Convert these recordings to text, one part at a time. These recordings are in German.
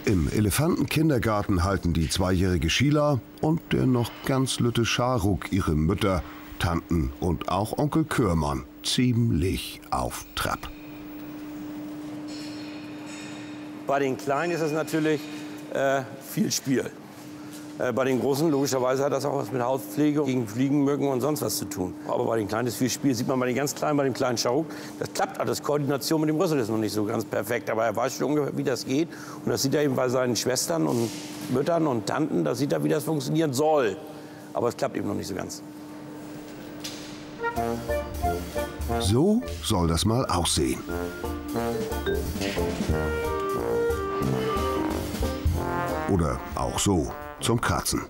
Im Elefantenkindergarten halten die zweijährige Sheila und der noch ganz lütte Scharuk ihre Mütter, Tanten und auch Onkel Körmann ziemlich auf Trab. Bei den Kleinen ist es natürlich viel Spiel. Bei den Großen, logischerweise, hat das auch was mit Hauspflege, gegen Fliegenmücken und sonst was zu tun. Aber bei den Kleinen ist viel Spiel. Sieht man bei den ganz Kleinen, bei dem kleinen Scharuk, das klappt alles. Koordination mit dem Rüssel ist noch nicht so ganz perfekt. Aber er weiß schon ungefähr, wie das geht. Und das sieht er eben bei seinen Schwestern und Müttern und Tanten. Da sieht er, wie das funktionieren soll. Aber es klappt eben noch nicht so ganz. So soll das mal aussehen. Oder auch so, zum Kratzen.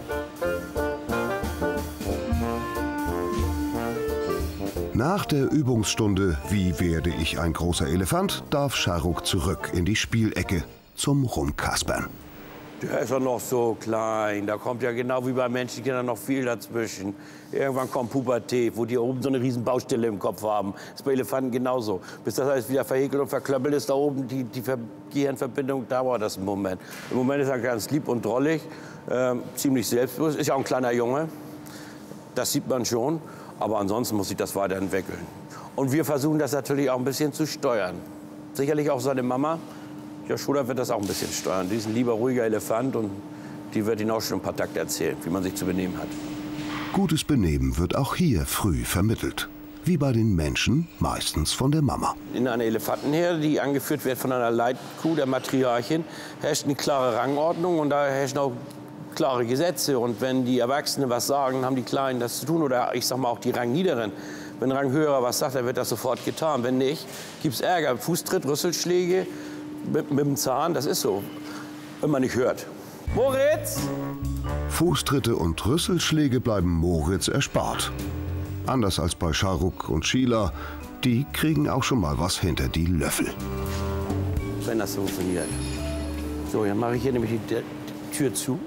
Nach der Übungsstunde Wie werde ich ein großer Elefant, darf Scharuk zurück in die Spielecke zum Rumkaspern. Der ist ja noch so klein. Da kommt ja genau wie bei Menschenkindern noch viel dazwischen. Irgendwann kommt Pubertät, wo die oben so eine riesen Baustelle im Kopf haben. Das ist bei Elefanten genauso. Bis das alles wieder verhäkelt und verklöppelt ist, da oben die Gehirnverbindung, dauert das einen Moment. Im Moment ist er ganz lieb und drollig, ziemlich selbstbewusst. Ist ja auch ein kleiner Junge, das sieht man schon. Aber ansonsten muss sich das weiterentwickeln. Und wir versuchen das natürlich auch ein bisschen zu steuern. Sicherlich auch seine Mama. Ja, Schoda wird das auch ein bisschen steuern. Die ist ein lieber, ruhiger Elefant und die wird Ihnen auch schon ein paar Takte erzählen, wie man sich zu benehmen hat. Gutes Benehmen wird auch hier früh vermittelt. Wie bei den Menschen, meistens von der Mama. In einer Elefantenherde, die angeführt wird von einer Leitkuh, der Matriarchin, herrscht eine klare Rangordnung und da herrschen auch klare Gesetze. Und wenn die Erwachsenen was sagen, haben die Kleinen das zu tun. Oder ich sag mal auch die Rangniederen. Wenn ein Ranghöherer was sagt, dann wird das sofort getan. Wenn nicht, gibt's Ärger. Fußtritt, Rüsselschläge mit dem Zahn, das ist so, wenn man nicht hört. Moritz! Fußtritte und Rüsselschläge bleiben Moritz erspart. Anders als bei Scharuk und Sheila, die kriegen auch schon mal was hinter die Löffel. Wenn das so funktioniert. So, dann mache ich hier nämlich die Tür zu.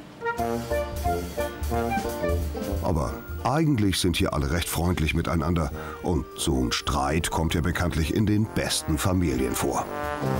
Aber eigentlich sind hier alle recht freundlich miteinander. Und so ein Streit kommt ja bekanntlich in den besten Familien vor.